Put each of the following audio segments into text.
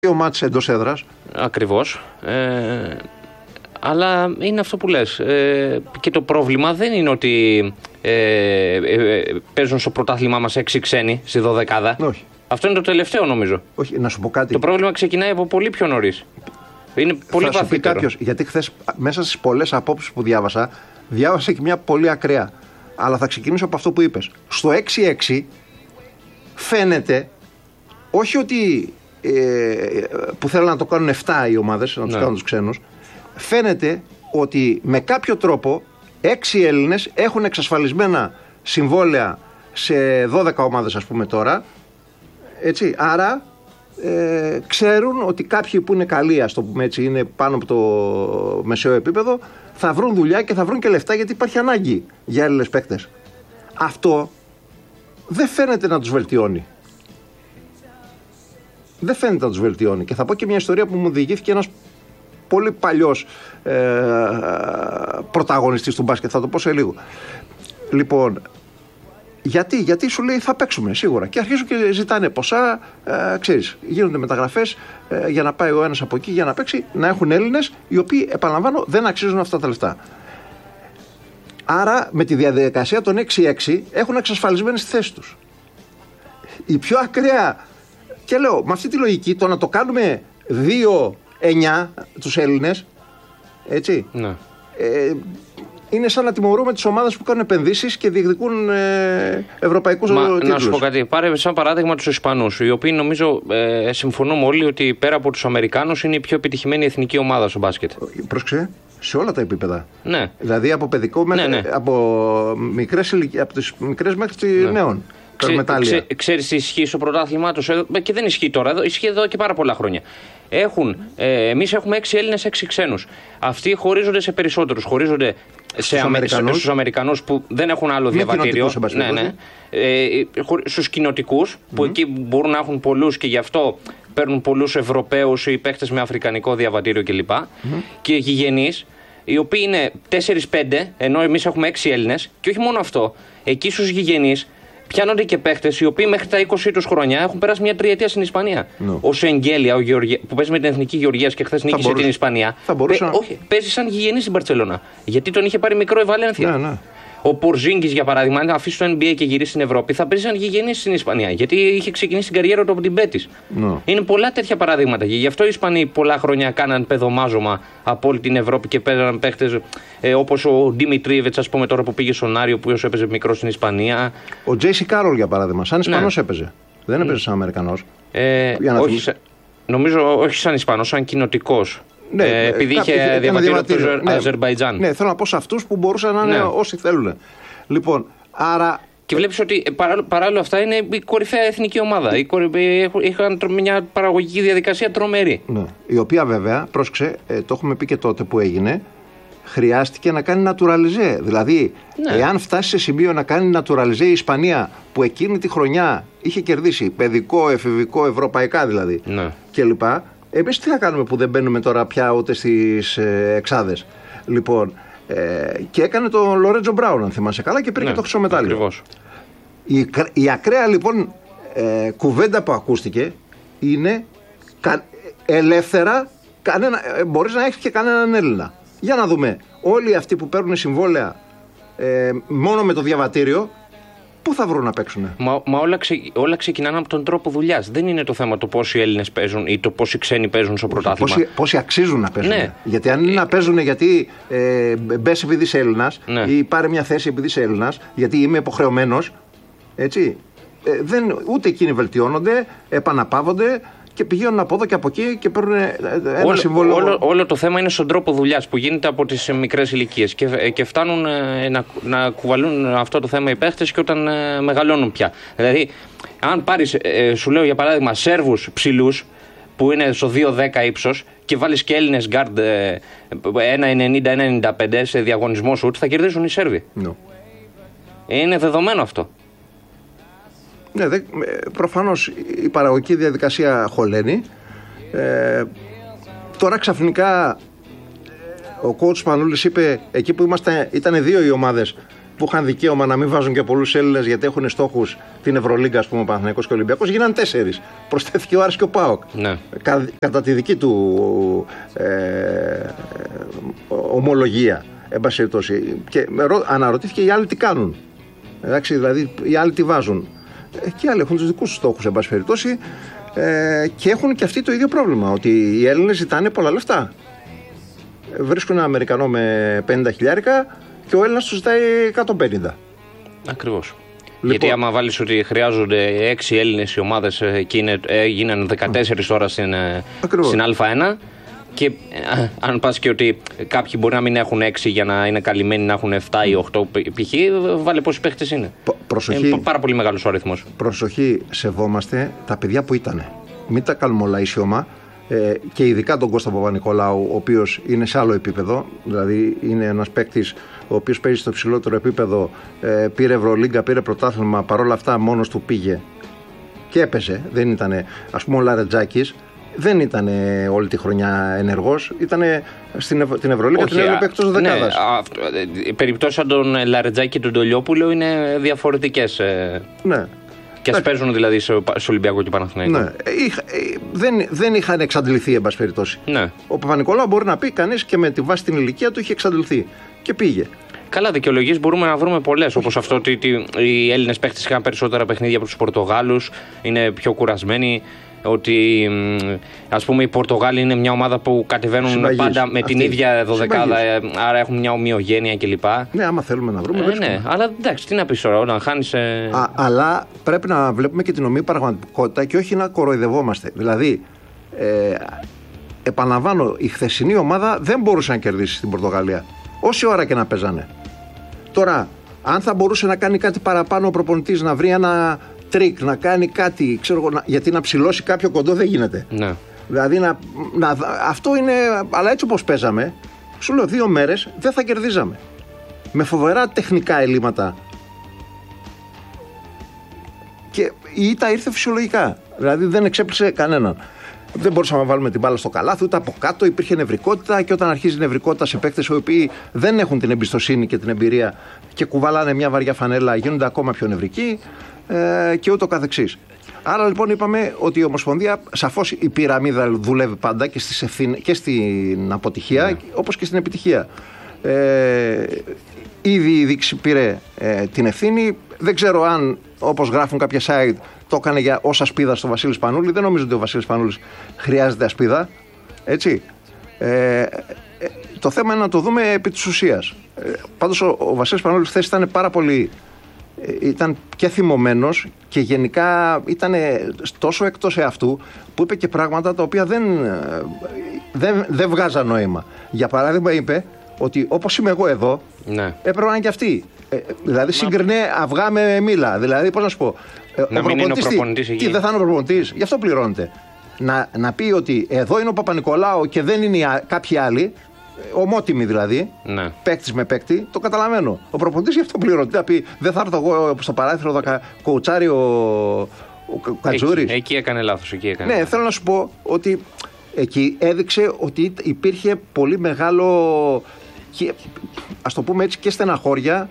δύο μάτς εντός έδρας. Ακριβώς. Αλλά είναι αυτό που λες. Και το πρόβλημα δεν είναι ότι παίζουν στο πρωτάθλημά μας 6 ξένοι στη 12η. Όχι. Αυτό είναι το τελευταίο νομίζω. Όχι, να σου πω κάτι. Το πρόβλημα ξεκινάει από πολύ πιο νωρίς. Είναι πολύ βαθύτερο. Θα σου πει κάποιος, γιατί χθες μέσα στις πολλές απόψεις που διάβασα και μια πολύ ακραία. Αλλά θα ξεκινήσω από αυτό που είπες. Στο 6-6 φαίνεται όχι ότι που θέλουν να το κάνουν 7 οι ομάδες, να τους κάνουν τους ξένους. Φαίνεται ότι με κάποιο τρόπο 6 Έλληνες έχουν εξασφαλισμένα συμβόλαια σε 12 ομάδες, ας πούμε τώρα. Έτσι, άρα ξέρουν ότι κάποιοι που είναι καλοί, ας το πούμε έτσι, είναι πάνω από το μεσαίο επίπεδο, θα βρουν δουλειά και θα βρουν και λεφτά, γιατί υπάρχει ανάγκη για Έλληνες παίκτες. Αυτό δεν φαίνεται να τους βελτιώνει. Δεν φαίνεται να τους βελτιώνει. Και θα πω και μια ιστορία που μου διηγήθηκε ένας πολύ παλιός πρωταγωνιστής του μπάσκετ, θα το πω σε λίγο. Λοιπόν, γιατί σου λέει θα παίξουμε σίγουρα, και αρχίζουν και ζητάνε ποσά, ξέρεις, γίνονται μεταγραφές για να πάει ο ένας από εκεί για να παίξει, να έχουν Έλληνες οι οποίοι, επαναλαμβάνω, δεν αξίζουν αυτά τα λεφτά. Άρα με τη διαδικασία των 6-6 έχουν εξασφαλισμένες τις θέσεις τους. Η πιο ακραία, και λέω με αυτή τη λογική, το να το κάνουμε 2-9 τους Έλληνες, έτσι, ναι. Είναι σαν να τιμωρούμε τις ομάδες που κάνουν επενδύσεις και διεκδικούν ευρωπαϊκούς τίτλους. Να σου πω κάτι. Πάρε σαν παράδειγμα τους Ισπανούς, οι οποίοι νομίζω συμφωνούμε όλοι ότι πέρα από τους Αμερικάνους είναι η πιο επιτυχημένη εθνική ομάδα στο μπάσκετ. Πρόσεξε, σε όλα τα επίπεδα. Ναι. Δηλαδή από παιδικό μέχρι από τις μικρές μέχρι τις νέων. Ξέρεις τι ισχύει στο πρωτάθλημά τους, και δεν ισχύει τώρα, ισχύει εδώ και πάρα πολλά χρόνια. Εμείς έχουμε 6 Έλληνες, 6 ξένους. Αυτοί χωρίζονται σε περισσότερους. Χωρίζονται στους Αμερικανούς που δεν έχουν άλλο διαβατήριο. Στους κοινοτικούς που εκεί μπορούν να έχουν πολλούς και γι' αυτό παίρνουν πολλούς Ευρωπαίους ή παίχτες με αφρικανικό διαβατήριο κλπ. Και γηγενείς, οι οποίοι είναι 4-5, ενώ εμείς έχουμε 6 Έλληνες. Και όχι μόνο αυτό, εκεί στους γηγενείς πιάνονται και παίχτες οι οποίοι μέχρι τα 20 τους χρόνια έχουν περάσει μια τριετία στην Ισπανία. Ο Σεγγέλια, που παίζει με την Εθνική Γεωργίας και χθες νίκησε την Ισπανία. Όχι, παίζει σαν γηγενής στην Μπαρτσελώνα. Γιατί τον είχε πάρει μικρό η Βαλένθια. Ναι. Ο Πορζίνγκης, για παράδειγμα, αν αφήσει το NBA και γυρίσει στην Ευρώπη, θα παίζει σαν γηγενής στην Ισπανία. Γιατί είχε ξεκινήσει την καριέρα του από την Μπέτις. Είναι πολλά τέτοια παραδείγματα. Και γι' αυτό οι Ισπανοί πολλά χρόνια κάναν παιδομάζωμα από όλη την Ευρώπη και παίζαν παίχτες όπως ο Ντιμιτρίεβετς, ας πούμε, τώρα που πήγε στον Άριο, που έπαιζε μικρό στην Ισπανία. Ο Τζέισι Κάρολ, για παράδειγμα, σαν Ισπανός έπαιζε. Δεν έπαιζε σαν Αμερικανός. Νομίζω όχι σαν Ισπανός, σαν κοινοτικός. Ναι, επειδή είχε διαβατήριο του Αζερμπαϊτζάν. Ναι, θέλω να πω σε αυτούς που μπορούσαν να είναι όσοι θέλουν. Λοιπόν, άρα. Και βλέπεις ότι παράλληλα αυτά είναι η κορυφαία εθνική ομάδα. Είχαν μια παραγωγική διαδικασία τρομερή. Ναι. Η οποία βέβαια, πρόσεξε, το έχουμε πει και τότε που έγινε, χρειάστηκε να κάνει naturalize. Δηλαδή, εάν φτάσει σε σημείο να κάνει naturalize η Ισπανία, που εκείνη τη χρονιά είχε κερδίσει παιδικό, εφηβικό, ευρωπαϊκά δηλαδή κλπ. Εμείς τι θα κάνουμε που δεν μπαίνουμε τώρα πια ούτε στις εξάδες. Λοιπόν, και έκανε τον Λορέτζο Μπράουν, αν θυμάσαι καλά, και πήρε και το χρυσό μετάλλιο. Ακριβώς. Η ακραία λοιπόν κουβέντα που ακούστηκε είναι ελεύθερα, μπορείς να έχεις και κανέναν Έλληνα. Για να δούμε, όλοι αυτοί που παίρνουν συμβόλαια μόνο με το διαβατήριο, πού θα βρουν να παίξουν? Μα όλα ξεκινάνε από τον τρόπο δουλειάς. Δεν είναι το θέμα το πόσοι Έλληνες παίζουν ή το πόσοι ξένοι παίζουν στο πρωτάθλημα. Πόσοι αξίζουν να παίζουν. Ναι. Γιατί αν είναι να παίζουν γιατί μπες επειδή είσαι Έλληνας ή πάρε μια θέση επειδή είσαι Έλληνας, γιατί είμαι υποχρεωμένος, έτσι, ούτε εκείνοι βελτιώνονται, επαναπαύονται και πηγαίνουν από εδώ και από εκεί και παίρνουν ένα συμβόλαιο. Όλο το θέμα είναι στον τρόπο δουλειάς που γίνεται από τις μικρές ηλικίες και φτάνουν να κουβαλούν αυτό το θέμα οι παίχτες και όταν μεγαλώνουν πια. Δηλαδή, αν πάρεις, σου λέω για παράδειγμα, Σέρβους ψηλούς που είναι στο 2-10 ύψος και βάλεις και Έλληνες γκάρντ 1-90-1-95 σε διαγωνισμό σουτ, θα κερδίσουν οι Σέρβοι. Είναι δεδομένο αυτό. Ναι, προφανώς η παραγωγική διαδικασία χωλαίνει. Τώρα ξαφνικά ο coach Πανούλης είπε, εκεί που ήταν 2 οι ομάδες, που είχαν δικαίωμα να μην βάζουν και πολλούς Έλληνες γιατί έχουν στόχους την Ευρωλίγκα, ας πούμε, ο Παναθηναϊκός και ο Ολυμπιακός, γίναν 4. Προσθέθηκε ο Άρης και ο ΠΑΟΚ. Ναι. Κατά τη δική του ομολογία, εν πάση περιπτώσει. Και αναρωτήθηκε οι άλλοι τι κάνουν. Εντάξει, δηλαδή οι άλλοι τι βάζουν. Και οι άλλοι έχουν τους δικούς τους στόχους, εν πάση περιπτώσει. Και έχουν και αυτοί το ίδιο πρόβλημα, ότι οι Έλληνες ζητάνε πολλά λεφτά. Βρίσκουν ένα Αμερικανό με 50 χιλιάρικα και ο Έλληνας του ζητάει 150. Ακριβώς. Λοιπόν, γιατί άμα βάλεις ότι χρειάζονται 6 Έλληνες οι ομάδες και έγιναν 14 τώρα στην Α1, και αν πας και ότι κάποιοι μπορεί να μην έχουν 6 για να είναι καλυμμένοι να έχουν 7 ή 8 π.χ., βάλε πόσοι παίχτες είναι. Προσοχή, είναι πάρα πολύ μεγάλος ο αριθμός. Προσοχή, σεβόμαστε τα παιδιά που ήτανε. Μην τα κάνουμε όλα ίσιωμα. Και ειδικά τον Κώστα Παπα-Νικολάου, ο οποίος είναι σε άλλο επίπεδο, δηλαδή είναι ένας παίκτης ο οποίος παίζει στο ψηλότερο επίπεδο, πήρε Ευρωλίγκα, πήρε πρωτάθλημα, παρόλα αυτά μόνος του πήγε και έπαιζε. Δεν ήταν, ας πούμε, ο Λαρετζάκης δεν ήταν όλη τη χρονιά ενεργός, ήταν την Ευρωλίγκα, την έβλεπε εκτός δεκάδας. Οι περιπτώσεις σαν τον Λαρετζάκη και τον Τολιόπουλο είναι διαφορετικές. Ναι. Και ας παίζουν δηλαδή στο Ολυμπιακό και Παναθηναϊκό. Ναι. Δεν είχαν εξαντληθεί, εν πάση περιπτώσει. Ναι. Ο Παπα-Νικολάου μπορεί να πει κανείς και με τη βάση την ηλικία του είχε εξαντληθεί. Και πήγε. Καλά, δικαιολογίες μπορούμε να βρούμε πολλές. Όπως αυτό ότι οι Έλληνες παίχτες είχαν περισσότερα παιχνίδια από τους Πορτογάλους, είναι πιο κουρασμένοι. Ότι ας πούμε οι Πορτογάλοι είναι μια ομάδα που κατεβαίνουν πάντα με την ίδια δωδεκάδα, άρα έχουν μια ομοιογένεια κλπ. Ναι, άμα θέλουμε να βρούμε. Ναι, αλλά εντάξει, τι να πεις τώρα, όταν χάνεις. Αλλά πρέπει να βλέπουμε και την ομοίη πραγματικότητα και όχι να κοροϊδευόμαστε. Δηλαδή, επαναλαμβάνω, η χθεσινή ομάδα δεν μπορούσε να κερδίσει στην Πορτογαλία. Όση ώρα και να παίζανε. Τώρα, αν θα μπορούσε να κάνει κάτι παραπάνω ο προπονητής, να βρει ένα τρίκ, να κάνει κάτι, ξέρω, γιατί να ψηλώσει κάποιο κοντό δεν γίνεται. Ναι. Δηλαδή αυτό είναι, αλλά έτσι όπως παίζαμε, σου λέω 2 μέρες δεν θα κερδίζαμε. Με φοβερά τεχνικά ελλείμματα. Και η ήττα ήρθε φυσιολογικά. Δηλαδή δεν εξέπληξε κανέναν. Δεν μπορούσαμε να βάλουμε την μπάλα στο καλάθι, ούτε από κάτω. Υπήρχε νευρικότητα και όταν αρχίζει η νευρικότητα σε παίκτες οι οποίοι δεν έχουν την εμπιστοσύνη και την εμπειρία και κουβαλάνε μια βαριά φανέλα, γίνονται ακόμα πιο νευρικοί και ούτω καθεξής. Άρα λοιπόν είπαμε ότι η Ομοσπονδία, σαφώς η πυραμίδα δουλεύει πάντα και στην αποτυχία, όπως και στην επιτυχία. Ήδη η δίκηση πήρε την ευθύνη. Δεν ξέρω αν, όπως γράφουν κάποια site, το έκανε ως ασπίδα στο Βασίλη Σπανούλη. Δεν νομίζω ότι ο Βασίλης Σπανούλης χρειάζεται ασπίδα. Έτσι. Το θέμα είναι να το δούμε επί της ουσίας. Πάντως ο Βασίλης Σπανούλης χθες ήταν πάρα πολύ. Ήταν και θυμωμένος και γενικά ήταν τόσο εκτός εαυτού που είπε και πράγματα τα οποία δεν βγάζαν νόημα. Για παράδειγμα είπε ότι όπως είμαι εγώ εδώ, ναι, έπρεπε να είναι και αυτοί. Δηλαδή σύγκρινε αυγά με μήλα. Δηλαδή πώς να σου πω, να μην είναι ο προπονητής εκεί. Τι, δεν θα είναι ο προπονητής, γι' αυτό πληρώνεται. Να πει ότι εδώ είναι ο Παπα-Νικολάου και δεν είναι κάποιοι άλλοι, ομότιμοι δηλαδή, ναι, παίκτης με παίκτη, το καταλαβαίνω. Ο προπονητής γι' αυτό πληρώνεται. Να πει, δεν θα έρθω εγώ στο παράθυρο, θα κοουτσάρει ο Κατζούρης. Εκεί έκανε λάθος. Ναι, θέλω να σου πω ότι εκεί έδειξε ότι υπήρχε πολύ μεγάλο, ας το πούμε έτσι, και στεναχώρια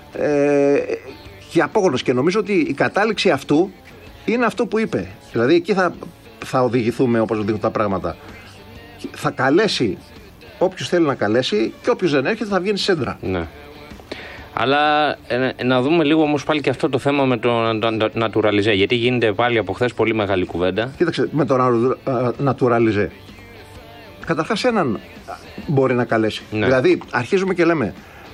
και απόγνωση. Και νομίζω ότι η κατάληξη αυτού είναι αυτό που είπε. Δηλαδή εκεί θα οδηγηθούμε όπως οδηγούν τα πράγματα. Θα καλέσει όποιος θέλει να καλέσει και όποιος δεν έρχεται θα βγαίνει σέντρα. Ναι. Αλλά να δούμε λίγο όμως πάλι και αυτό το θέμα με το naturalize. Γιατί γίνεται πάλι από χθες πολύ μεγάλη κουβέντα. Κοίταξε, με το naturalize. Καταρχάς έναν μπορεί να καλέσει. Ναι. Δηλαδή αρχίζουμε και λέμε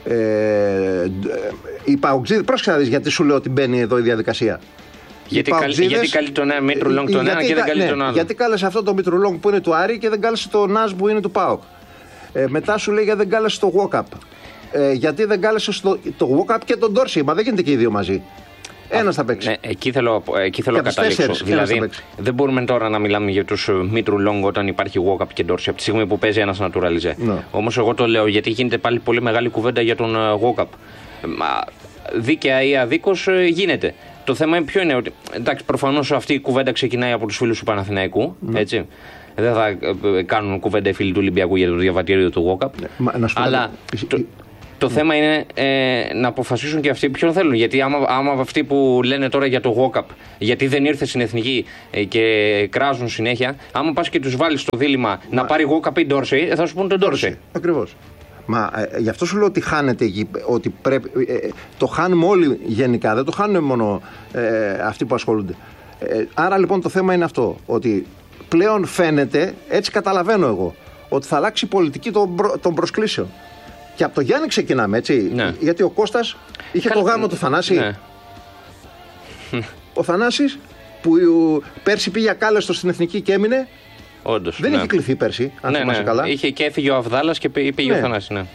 οι Παουτζίδες, πρόσεξε να δεις γιατί σου λέω ότι μπαίνει εδώ η διαδικασία. Γιατί καλεί τον ένα Μήτρου τον ένα και δεν καλεί τον άλλο. Γιατί κάλεσε αυτό το Μήτρου Λόγκ που είναι του Άρη και δεν κάλεσε το Νάζ που είναι του ΠΑΟΚ. Μετά σου λέει γιατί δεν κάλεσε το Walkup. Γιατί δεν κάλεσε το Walkup και τον Ντόρση. Μα δεν γίνεται και οι δύο μαζί. Ένας θα παίξει. Ναι, εκεί θέλω να καταλήξω. Δηλαδή, δεν μπορούμε τώρα να μιλάμε για τους Μήτρου Λόγκ όταν υπάρχει Walkup και Ντόρση από τη στιγμή που παίζει ένας naturalize. Ναι. Όμως εγώ το λέω γιατί γίνεται πάλι πολύ μεγάλη κουβέντα για τον Walkup. Δίκαια ή αδίκως γίνεται. Το θέμα ποιο είναι ότι, εντάξει, προφανώς αυτή η κουβέντα ξεκινάει από τους φίλους του Παναθηναϊκού, έτσι. Δεν θα κάνουν κουβέντα οι φίλοι του Ολυμπιακού για το διαβατήριο του Walkup. Αλλά Το θέμα είναι να αποφασίσουν και αυτοί ποιον θέλουν. Γιατί άμα αυτοί που λένε τώρα για το walk-up, γιατί δεν ήρθε στην εθνική και κράζουν συνέχεια, άμα πας και τους βάλεις στο δίλημμα να πάρει walk-up ή Dorsey, θα σου πούν τον Dorsey. Ακριβώς. Μα γι' αυτό σου λέω ότι χάνεται εκεί, ότι πρέπει, το χάνουμε όλοι γενικά, δεν το χάνουν μόνο αυτοί που ασχολούνται. Άρα λοιπόν το θέμα είναι αυτό, ότι πλέον φαίνεται, έτσι καταλαβαίνω εγώ, ότι θα αλλάξει η πολιτική των προσκλήσεων. Και από το Γιάννη ξεκινάμε, έτσι. Ναι. Γιατί ο Κώστας είχε το γάμο του Θανάση. Ναι. Ο Θανάσης που πέρσι πήγε ακάλεστο στην εθνική και έμεινε. Όντως, δεν είχε κληθεί πέρσι, αν θυμάσαι καλά. Είχε και έφυγε ο Αβδάλας και πήγε ο Θανάσης. Ναι.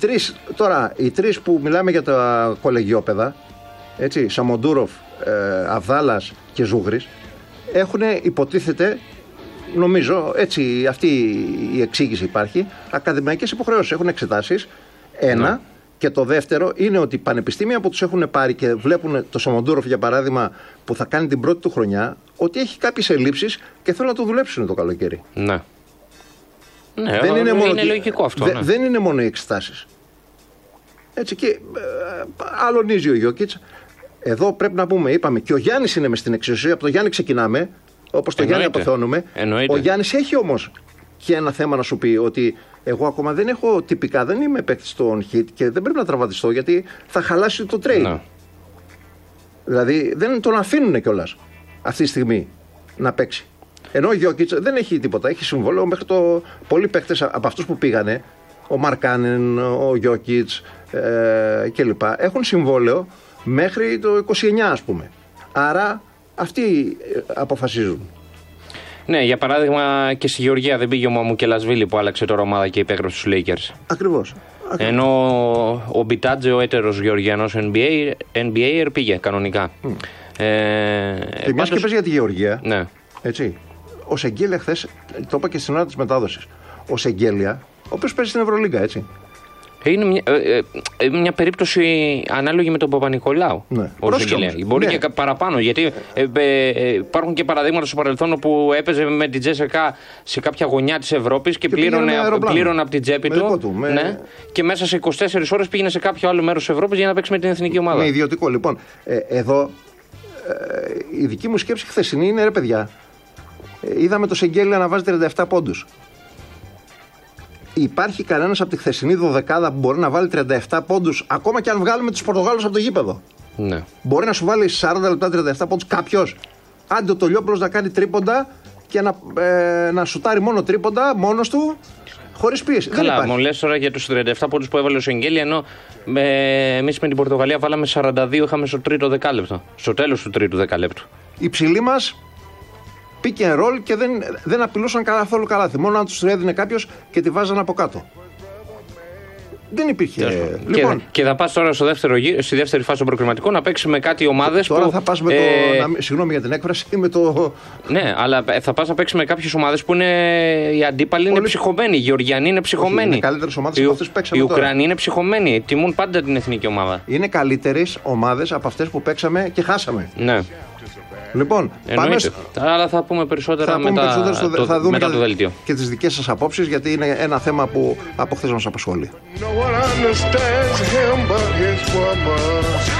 Οι τρεις που μιλάμε για τα κολεγιόπαιδα, έτσι, Σαμοντούροφ, Αβδάλας και Ζούγρης, έχουν υποτίθεται, νομίζω, έτσι αυτή η εξήγηση υπάρχει, ακαδημαϊκές υποχρεώσεις. Έχουν εξετάσεις. Ένα. Ναι. Και το δεύτερο είναι ότι πανεπιστήμια που τους έχουν πάρει και βλέπουν το Σαμοντούροφ, για παράδειγμα, που θα κάνει την πρώτη του χρονιά, ότι έχει κάποιες ελλείψεις και θέλουν να το δουλέψουν το καλοκαίρι. Ναι. Δεν είναι λογικό αυτό. Δεν είναι μόνο οι εξετάσεις. Έτσι, και αλωνίζει ο Γιόκιτς. Εδώ πρέπει να πούμε, είπαμε, και ο Γιάννης είναι μες στην εξουσία. Από το Γιάννη ξεκινάμε, όπως το Γιάννη αποθεώνουμε. Ο Γιάννης έχει όμως και ένα θέμα να σου πει, ότι εγώ ακόμα δεν έχω τυπικά, δεν είμαι παίκτης στον hit και δεν πρέπει να τραυματιστώ, γιατί θα χαλάσει το trade. Ναι. Δηλαδή δεν τον αφήνουν κιόλας αυτή τη στιγμή να παίξει. Ενώ ο Γιόκιτς δεν έχει τίποτα, έχει συμβόλαιο μέχρι το. Πολλοί παίκτες από αυτούς που πήγανε, ο Μαρκάνεν, ο Γιόκιτς κλπ. Έχουν συμβόλαιο μέχρι το 29, ας πούμε. Άρα αυτοί αποφασίζουν. Ναι, για παράδειγμα και στη Γεωργία δεν πήγε ο Μαμουκελασβίλη που άλλαξε τώρα ομάδα και υπέγραψε στους Lakers. Ακριβώς. Ενώ ο Μπιτάτζε, ο έτερος Γεωργιανός NBA πήγε κανονικά. Και μιας και πες για τη Γεωργία, ναι. Έτσι, ο Σεγγέλια χθες, το είπα και στην ώρα της μετάδοσης, ο Σεγγέλια, ο οποίος παίζει στην Ευρωλίγκα, έτσι. Είναι μια περίπτωση ανάλογη με τον Παπα-Νικολάου. Ναι. Μπορεί και παραπάνω, γιατί υπάρχουν και παραδείγματα στο παρελθόν όπου έπαιζε με την Τζέσσεκα σε κάποια γωνιά της Ευρώπης και πλήρωνε από την τσέπη του. Ναι, και μέσα σε 24 ώρες πήγαινε σε κάποιο άλλο μέρος της Ευρώπης για να παίξει με την εθνική ομάδα. Με ιδιωτικό. Λοιπόν, εδώ η δική μου σκέψη χθεσινή είναι, ρε παιδιά, είδαμε το Σεγγέλια να βάζει 37 πόντους. Υπάρχει κανένας από τη χθεσινή δωδεκάδα που μπορεί να βάλει 37 πόντους, ακόμα και αν βγάλουμε τους Πορτογάλους από το γήπεδο? Ναι. Μπορεί να σου βάλει 40 λεπτά 37 πόντους κάποιος? Άντε ο Τολιόπουλος να κάνει τρίποντα και να σουτάρει μόνο τρίποντα μόνος του, χωρίς πίεση. Καλά, μου λες τώρα για τους 37 πόντους που έβαλε ο Σεγγέλια, ενώ εμείς με την Πορτογαλία βάλαμε 42, είχαμε στο τρίτο δεκάλεπτο. Στο τέλος του τρίτου δεκαλέπτου. Οι ψηλοί μας pick and roll και δεν απειλούσαν καθόλου καλάθι. Μόνο αν τους έδινε κάποιος και τη βάζαν από κάτω. Δεν υπήρχε. Λοιπόν, και θα πας τώρα στη δεύτερη φάση των προκριματικών να παίξει με κάτι ομάδες. Τώρα θα πας με το. Συγγνώμη για την έκφραση, με το. Ναι, αλλά θα πας να παίξει με κάποιες ομάδες που είναι. Οι αντίπαλοι είναι ψυχωμένοι. Οι Γεωργιανοί είναι ψυχωμένοι. Είναι καλύτερες ομάδες από αυτές που παίξαμε. Οι Ουκρανοί είναι ψυχωμένοι. Τιμούν πάντα την εθνική ομάδα. Είναι καλύτερες ομάδες από αυτές που παίξαμε και χάσαμε. Ναι. Λοιπόν, πάμε. Αλλά θα πούμε περισσότερα μετά το δελτίο. Και τις δικές σας απόψεις, γιατί είναι ένα θέμα που από χθες μας απασχολεί.